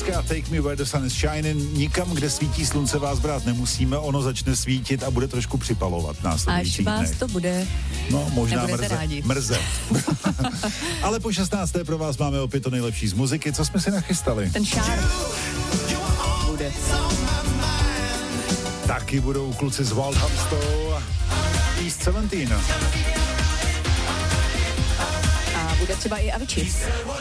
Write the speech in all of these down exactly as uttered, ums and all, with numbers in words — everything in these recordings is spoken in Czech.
Tusk a Take Me Where the Sun is Shining. Nikam, kde svítí slunce, vás brát nemusíme, ono začne svítit a bude trošku připalovat následující Až vás dnech. to bude. No, možná Nebudete mrze. rádi. Mrze. Ale po šestnácté pro vás máme opět to nejlepší z muziky. Co jsme si nachystali? Ten šár bude. Taky budou kluci z Waldhamstou East sedmnáct. A bude třeba i Avicii.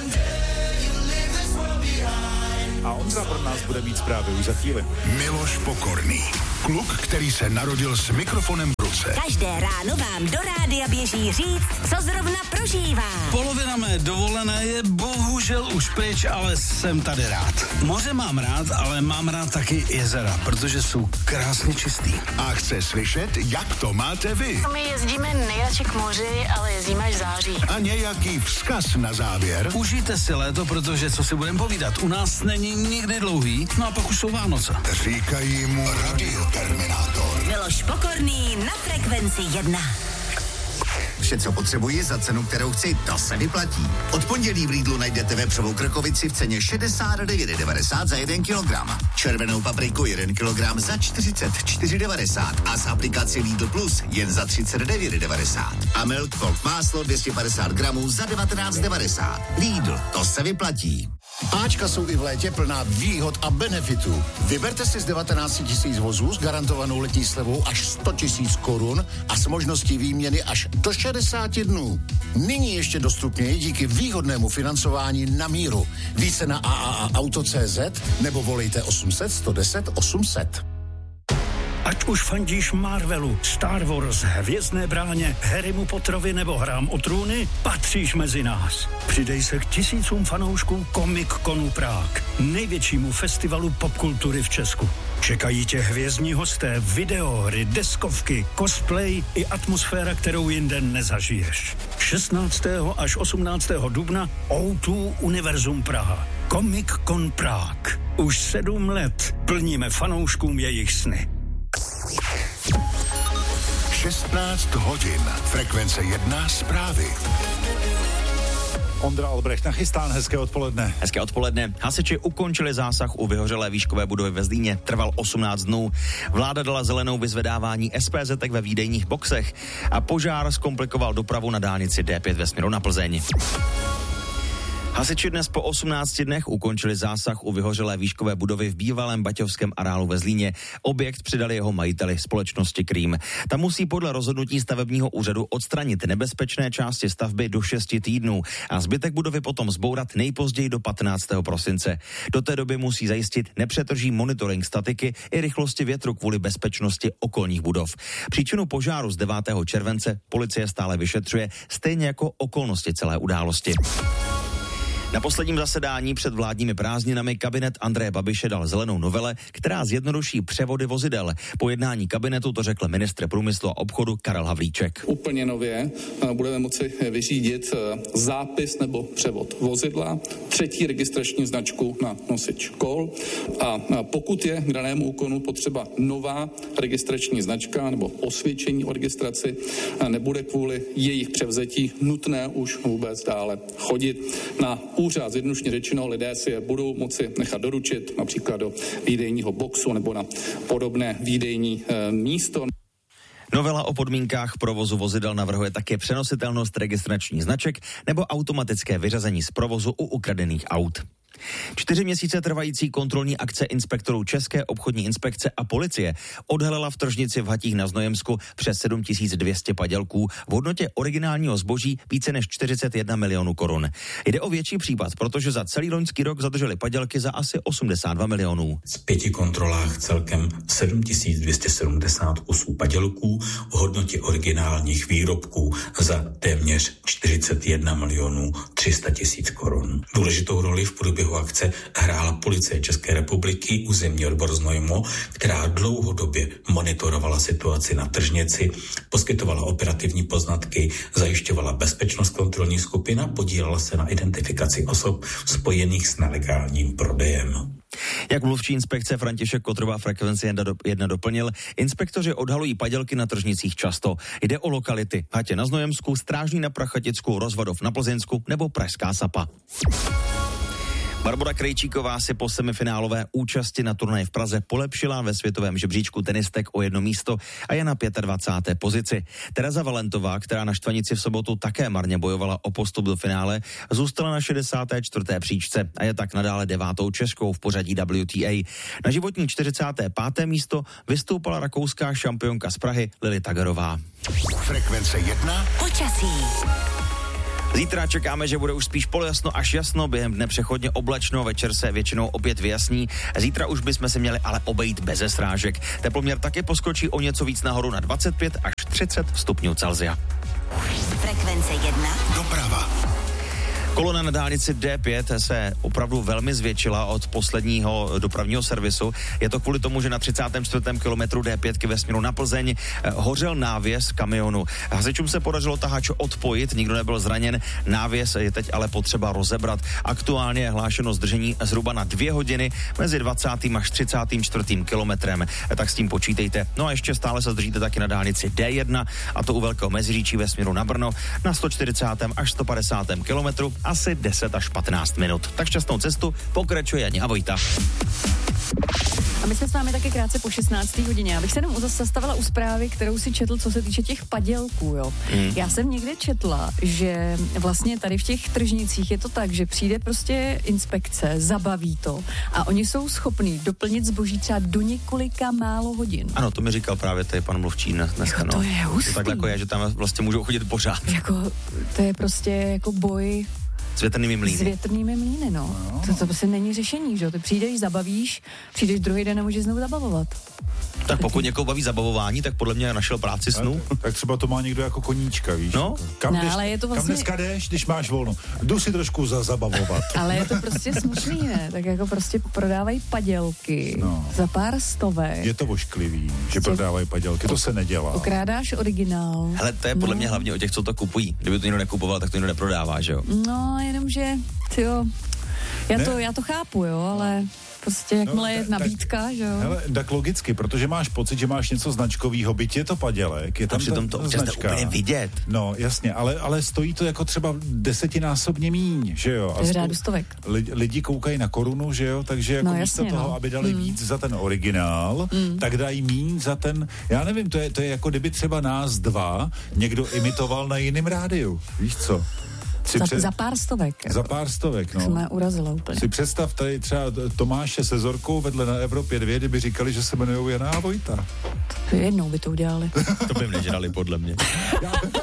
A Ondra pro nás bude mít zprávy už za chvíli. Miloš Pokorný. Kluk, který se narodil s mikrofonem v ruce. Každé ráno vám do rádia běží říct, co zrovna prožívá. Polovina mé dovolené je bohužel už pryč, ale jsem tady rád. Moře mám rád, ale mám rád taky jezera, protože jsou krásně čistý. A chce slyšet, jak to máte vy. My jezdíme nejradši k moři, ale jezdíme až v září. A nějaký vzkaz na závěr. Užijte si léto, protože co si budeme povídat, u nás není nikdy dlouhý, no a pak už jsou Vánoce. Říkají mu Radioterminátor. Miloš Pokorný na Frekvenci jedna. Vše, co potřebuji za cenu, kterou chci, to se vyplatí. Od pondělí v Lidlu najdete vepřovou krkovici v ceně šedesát devět devadesát za jeden kilogram. Červenou papriku jeden kilogram za čtyřicet čtyři devadesát a z aplikaci Lidl Plus jen za třicet devět devadesát. A Milk Folk máslo dvě stě padesát gramů za devatenáct devadesát. Lidl, to se vyplatí. Áčka jsou i v létě plná výhod a benefitů. Vyberte si z devatenáct tisíc vozů s garantovanou letní slevou až sto tisíc korun a s možností výměny až do šedesáti dnů. Nyní ještě dostupněji díky výhodnému financování na míru. Více na a a a auto tečka cé zet nebo volejte osm set sto deset osm set. Ať už fandíš Marvelu, Star Wars, Hvězdné bráně, Harrymu Potterovi nebo Hrám o trůny, patříš mezi nás. Přidej se k tisícům fanoušků Comic Conu Prague, největšímu festivalu popkultury v Česku. Čekají tě hvězdní hosté, videohry, deskovky, cosplay i atmosféra, kterou jinde nezažiješ. šestnáctého až osmnáctého dubna ó dva Univerzum Praha. Comic Con Prague. Už sedm let plníme fanouškům jejich sny. šestnáct hodin. Frekvence jedna zprávy. Ondra Albrecht nachystán, hezké odpoledne. Hezké odpoledne. Hasiči ukončili zásah u vyhořelé výškové budovy ve Zlíně. Trval osmnáct dnů. Vláda dala zelenou vyzvedávání es pé zetek ve výdejních boxech a požár zkomplikoval dopravu na dálnici dé pět ve směru na Plzeň. Hasiči dnes po osmnácti dnech ukončili zásah u vyhořelé výškové budovy v bývalém baťovském areálu ve Zlíně. Objekt přidali jeho majiteli společnosti Krým. Tam musí podle rozhodnutí stavebního úřadu odstranit nebezpečné části stavby do šesti týdnů a zbytek budovy potom zbourat nejpozději do patnáctého prosince. Do té doby musí zajistit nepřetrží monitoring statiky i rychlosti větru kvůli bezpečnosti okolních budov. Příčinu požáru z devátého července policie stále vyšetřuje, stejně jako okolnosti celé události. Na posledním zasedání před vládními prázdninami kabinet Andreje Babiše dal zelenou novele, která zjednoduší převody vozidel. Po jednání kabinetu to řekl ministr průmyslu a obchodu Karel Havlíček. Úplně nově budeme moci vyřídit zápis nebo převod vozidla, třetí registrační značku na nosič kol a pokud je k danému úkonu potřeba nová registrační značka nebo osvědčení o registraci, nebude kvůli jejich převzetí nutné už vůbec dále chodit na úřad. Zjednodušeně řečeno, lidé si je budou moci nechat doručit například do výdejního boxu nebo na podobné výdejní e, místo. Novela o podmínkách provozu vozidel navrhuje také přenositelnost registračních značek nebo automatické vyřazení z provozu u ukradených aut. Čtyři měsíce trvající kontrolní akce inspektorů České obchodní inspekce a policie odhalila v tržnici v Hatích na Znojemsku přes sedm tisíc dvě stě padělků v hodnotě originálního zboží více než čtyřicet jedna milionů korun. Jde o větší případ, protože za celý loňský rok zadrželi padělky za asi osmdesát dva milionů. Z pěti kontrolách celkem sedm tisíc dvě stě sedmdesát osm padělků v hodnotě originálních výrobků za téměř čtyřicet jedna milionů tři sta tisíc korun. Důležitou roli v průběhu akce hrála policie České republiky, územní odbor Znojmo, která dlouhodobě monitorovala situaci na tržnici, poskytovala operativní poznatky, zajišťovala bezpečnost kontrolní skupina, podílela se na identifikaci osob spojených s nelegálním prodejem. Jak mluvčí inspekce František Kotrová Frekvenci jedna doplnil, inspektoři odhalují padělky na tržnicích často. Jde o lokality Hatě na Znojemsku, Strážný na Prachaticku, Rozvadov na Plzeňsku nebo Pražská Sapa. Barbora Krejčíková si po semifinálové účasti na turnaji v Praze polepšila ve světovém žebříčku tenistek o jedno místo a je na dvacáté páté pozici. Tereza Valentová, která na Štvanici v sobotu také marně bojovala o postup do finále, zůstala na šedesáté čtvrté příčce a je tak nadále devátou Češkou v pořadí W T A. Na životní čtyřicáté páté místo vystoupala rakouská šampionka z Prahy Lily Tagerová. Frekvence jedna. Počasí. Zítra čekáme, že bude už spíš polojasno až jasno, během dne přechodně oblačno, večer se většinou opět vyjasní. Zítra už bychom se měli ale obejít beze srážek. Teploměr taky poskočí o něco víc nahoru na dvacet pět až třicet stupňů Celsia. Frekvence jedna. Doprava. Kolona na dálnici D pět se opravdu velmi zvětšila od posledního dopravního servisu. Je to kvůli tomu, že na třicátém čtvrtém kilometru D pět ve směru na Plzeň hořel návěs kamionu. Hasičům se podařilo tahač odpojit, nikdo nebyl zraněn, návěs je teď ale potřeba rozebrat. Aktuálně je hlášeno zdržení zhruba na dvě hodiny mezi dvacátým až třicátým čtvrtým kilometrem. Tak s tím počítejte. No a ještě stále se zdržíte taky na dálnici D jedna, a to u Velkého Meziříčí ve směru na Brno na sto čtyřicátém až sto padesátém kilometru. Asi deset až patnáct minut. Tak šťastnou cestu, pokračuje Janě a Vojta. A my jsme s vámi taky krátce po šestnácté hodině. Já bych se jenom zastavila u zprávy, kterou si četl, co se týče těch padělků, jo. Mm. Já jsem někde četla, že vlastně tady v těch tržnicích je to tak, že přijde prostě inspekce, zabaví to a oni jsou schopní doplnit zboží třeba do několika málo hodin. Ano, to mi říkal právě tady pan mluvčí dneska. Jako to no. je hustý. To takhle jako je, že tam vlastně můžou chodit pořád. Jako, to je prostě jako boj s větrnými mlýny. S větrnými mlýny, no. no. To, to prostě není řešení, že jo? Ty přijdeš, zabavíš, přijdeš druhý den a můžeš znovu zabavovat. Tak pokud někoho baví zabavování, tak podle mě našel práci snu. Tak, tak třeba to má někdo jako koníčka, víš? No, kam, no, jdeš, ale je to vlastně... kam dneska jdeš, když máš volno? Jdu si trošku za zabavovat. Ale je to prostě smutný, ne? Tak jako prostě prodávají padělky no. za pár stovek. Je to ošklivý, že prodávají padělky, to se nedělá. Okrádáš originál. Hele, to je podle no. mě hlavně o těch, co to kupují. Kdyby to někdo nekupoval, tak to někdo neprodává, že jo? No, jenomže, tyjo, já, to, já to chápu, jo, ale... Prostě jakmile no, je nabídka, tak, že jo? Hele, tak logicky, protože máš pocit, že máš něco značkovýho, byť je to padělek, je tam a přitom to občas úplně vidět. No, jasně, ale, ale stojí to jako třeba desetinásobně míň, že jo? To je řádu stovek. Lidi, lidi koukají na korunu, že jo? Takže jako no, místo jasně, toho, no. aby dali mm. víc za ten originál, mm. tak dají míň za ten, já nevím, to je, to je jako kdyby třeba nás dva někdo imitoval na jiném rádiu, víš co? Za, před... za pár stovek. Jako. Za pár stovek, no. Jsem mě urazila úplně. Si představ tady třeba Tomáše se Zorkou vedle na Evropě dvě, kdyby říkali, že se jmenujou Jana a Vojta. Jednou by to udělali. To by mě dělali podle mě.